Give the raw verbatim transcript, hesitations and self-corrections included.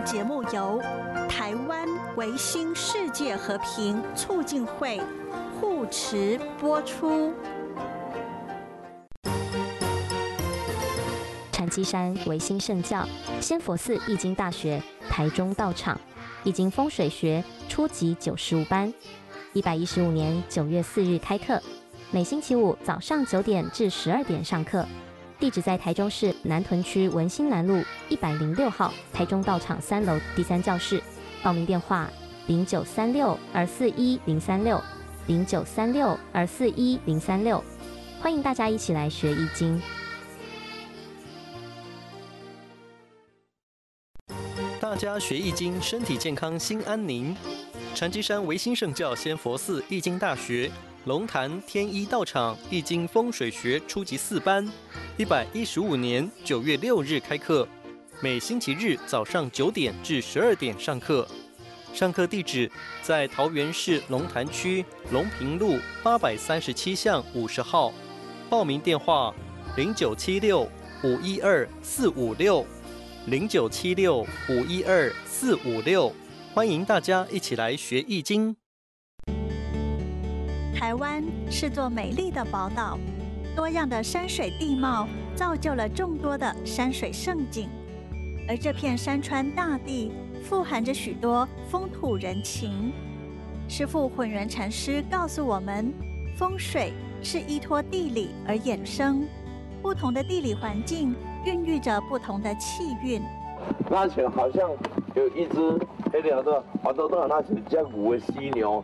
节目由台湾维新世界和平促进会护持播出。 禅机山维新圣教仙佛寺易经大学台中道场易经风水学初级九十五班，一百一十五年九月四日开课，每星期五早上九点至十二点上课。地址在台中市南屯区文心南路一百零六号台中道场三楼第三教室。报名电话零九三六二四一零三六零九三六二四一零三六，欢迎大家一起来学易经。 大家学易经，身体健康，心安宁。禅机山维新圣教仙佛寺易经大学龙潭天一道场易经风水学初级四班，一百一十五年九月六日开课，每星期日早上九点至十二点上课。上课地址在桃园市龙潭区龙平路八百三十七巷五十号。报名电话零九七六五一二四五六。零九七六五一二四五六，欢迎大家一起来学易经。 台湾是座美丽的宝岛，多样的山水地貌造就了众多的山水胜景，而这片山川大地富含着许多风土人情。师父混元禅师告诉我们，风水是依托地理而衍生，不同的地理环境孕育着不同的气运。 那前好像有一只黑鸟的，好多都那是叫古的犀牛，